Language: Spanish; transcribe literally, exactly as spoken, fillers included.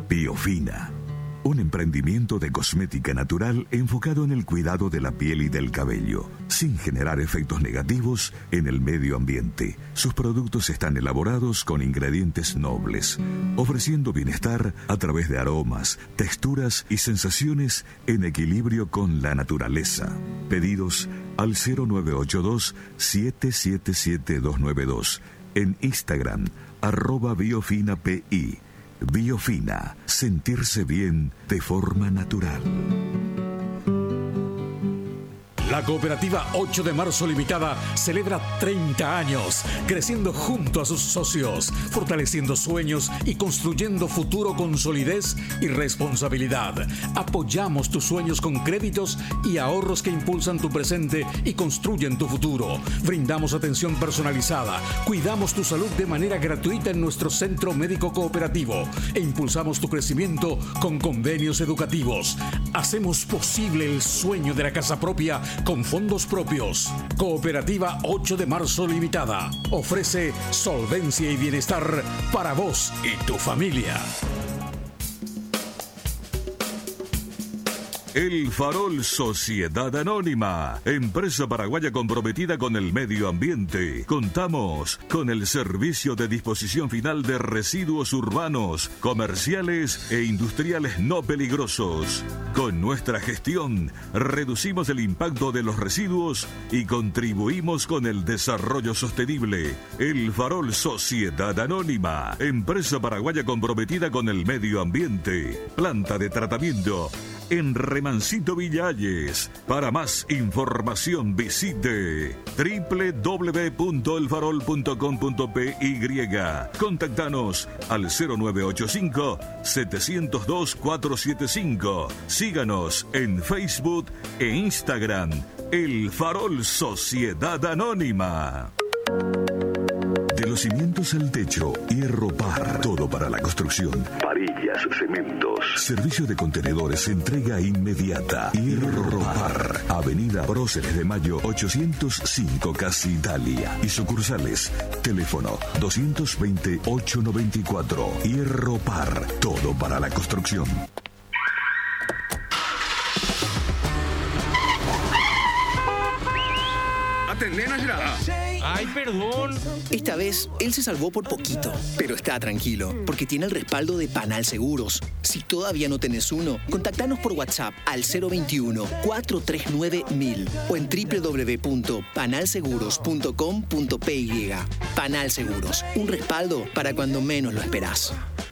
Biofina, un emprendimiento de cosmética natural enfocado en el cuidado de la piel y del cabello, sin generar efectos negativos en el medio ambiente. Sus productos están elaborados con ingredientes nobles, ofreciendo bienestar a través de aromas, texturas y sensaciones en equilibrio con la naturaleza. Pedidos al cero nueve ocho dos, siete siete siete, dos nueve dos, en Instagram, arroba biofinapi. Biofina, sentirse bien de forma natural. La Cooperativa ocho de marzo Limitada celebra treinta años, creciendo junto a sus socios, fortaleciendo sueños y construyendo futuro con solidez y responsabilidad. Apoyamos tus sueños con créditos y ahorros que impulsan tu presente y construyen tu futuro. Brindamos atención personalizada, cuidamos tu salud de manera gratuita en nuestro centro médico cooperativo e impulsamos tu crecimiento con convenios educativos. Hacemos posible el sueño de la casa propia con fondos propios. Cooperativa ocho de marzo Limitada ofrece solvencia y bienestar para vos y tu familia. El Farol Sociedad Anónima, empresa paraguaya comprometida con el medio ambiente. Contamos con el servicio de disposición final de residuos urbanos, comerciales e industriales no peligrosos. Con nuestra gestión, reducimos el impacto de los residuos y contribuimos con el desarrollo sostenible. El Farol Sociedad Anónima, empresa paraguaya comprometida con el medio ambiente. Planta de tratamiento en Remancito Villalles. Para más información visite doble u doble u doble u punto el farol punto com punto pe ye. Contactanos al cero nueve ocho cinco, siete cero dos, cuatro siete cinco. Síganos en Facebook e Instagram. El Farol Sociedad Anónima. De los cimientos al techo, Hierropar, todo para la construcción. Varillas, cementos. Servicio de contenedores, entrega inmediata. Hierropar, Avenida Próceres de Mayo ochocientos cinco, Casi Italia. Y sucursales, teléfono doscientos veinte, ochocientos noventa y cuatro. Hierropar, todo para la construcción. Ay, perdón. Esta vez, él se salvó por poquito, pero está tranquilo, porque tiene el respaldo de Panal Seguros. Si todavía no tenés uno, contactanos por WhatsApp al cero veintiuno, cuatrocientos treinta y nueve, mil o en doble u doble u doble u punto panal seguros punto com punto pe ye. Panal Seguros, un respaldo para cuando menos lo esperás.